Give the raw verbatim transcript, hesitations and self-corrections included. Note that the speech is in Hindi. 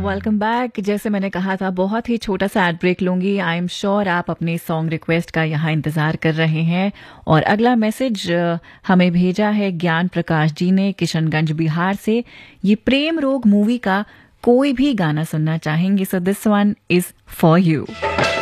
Welcome back. जैसे मैंने कहा था, बहुत ही छोटा सा एड ब्रेक लूंगी। आई एम श्योर आप अपने सॉन्ग रिक्वेस्ट का यहाँ इंतजार कर रहे हैं। और अगला मैसेज हमें भेजा है ज्ञान प्रकाश जी ने किशनगंज बिहार से। ये प्रेम रोग मूवी का कोई भी गाना सुनना चाहेंगे, so this one is for you.